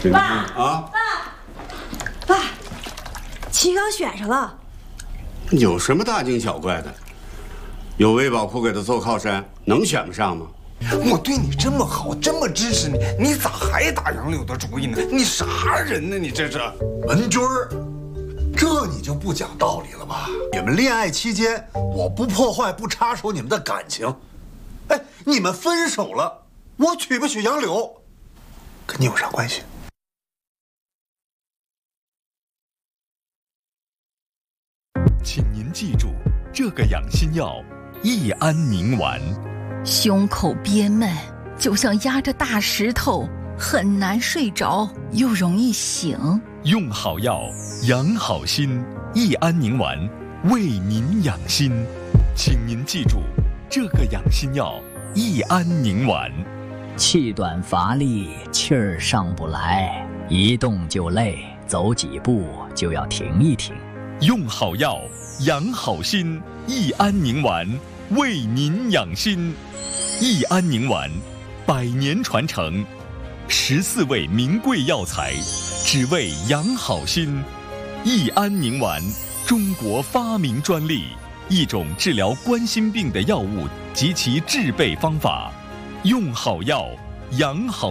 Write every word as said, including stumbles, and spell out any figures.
爸啊， 爸，爸，齐刚选上了。 有什么大惊小怪的？有魏宝库给他做靠山，能选不上吗？ 我对你这么好，这么支持你，你咋还打杨柳的主意呢？你啥人呢？你这是文军儿，这你就不讲道理了吧？你们恋爱期间，我不破坏、不插手你们的感情。哎，你们分手了，我娶不娶杨柳，跟你有啥关系？ 请您记住，这个养心药益安宁丸。 胸口憋闷，就像压着大石头，很难睡着，又容易醒。 用好药，养好心。益安宁丸，为您养心。请您记住，这个养心药益安宁丸。 气短乏力，气儿上不来，一动就累，走几步就要停一停。 用好药，养好心。益安宁丸，为您养心。益安宁丸，百年传承，十四味名贵药材，只为养好心。益安宁丸，中国发明专利，一种治疗冠心病的药物及其制备方法。用好药，养好